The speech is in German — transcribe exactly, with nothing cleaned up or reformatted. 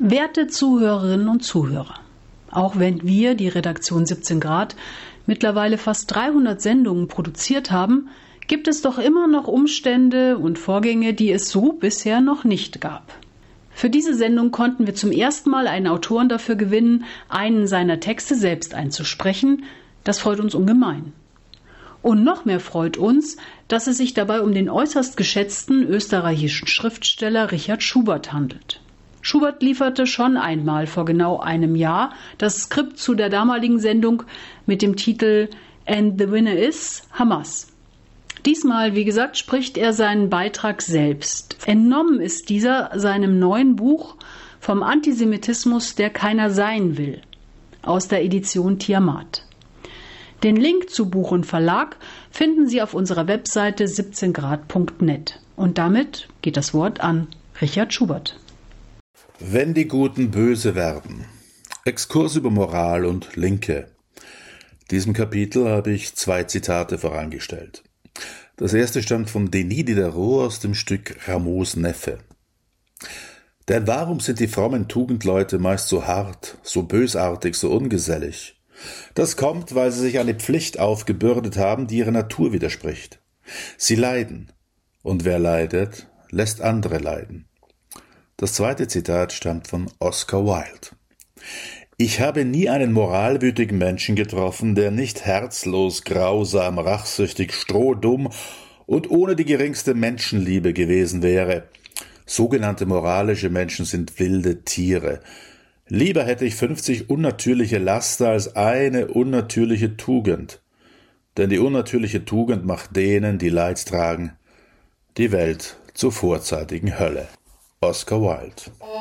Werte Zuhörerinnen und Zuhörer, auch wenn wir, die Redaktion siebzehn Grad, mittlerweile fast dreihundert Sendungen produziert haben, gibt es doch immer noch Umstände und Vorgänge, die es so bisher noch nicht gab. Für diese Sendung konnten wir zum ersten Mal einen Autoren dafür gewinnen, einen seiner Texte selbst einzusprechen. Das freut uns ungemein. Und noch mehr freut uns, dass es sich dabei um den äußerst geschätzten österreichischen Schriftsteller Richard Schubert handelt. Schubert lieferte schon einmal vor genau einem Jahr das Skript zu der damaligen Sendung mit dem Titel And the Winner is Hamas. Diesmal, wie gesagt, spricht er seinen Beitrag selbst. Entnommen ist dieser seinem neuen Buch Vom Antisemitismus, der keiner sein will, aus der Edition Tiamat. Den Link zu Buch und Verlag finden Sie auf unserer Webseite siebzehn grad punkt net. Und damit geht das Wort an Richard Schubert. Wenn die Guten böse werden. Exkurs über Moral und Linke. Diesem Kapitel habe ich zwei Zitate vorangestellt. Das erste stammt von Denis Diderot aus dem Stück Rameaus Neffe. Denn warum sind die frommen Tugendleute meist so hart, so bösartig, so ungesellig? Das kommt, weil sie sich eine Pflicht aufgebürdet haben, die ihrer Natur widerspricht. Sie leiden. Und wer leidet, lässt andere leiden. Das zweite Zitat stammt von Oscar Wilde. Ich habe nie einen moralwütigen Menschen getroffen, der nicht herzlos, grausam, rachsüchtig, strohdumm und ohne die geringste Menschenliebe gewesen wäre. Sogenannte moralische Menschen sind wilde Tiere. Lieber hätte ich fünfzig unnatürliche Laster als eine unnatürliche Tugend. Denn die unnatürliche Tugend macht denen, die Leid tragen, die Welt zur vorzeitigen Hölle. Oscar Wilde.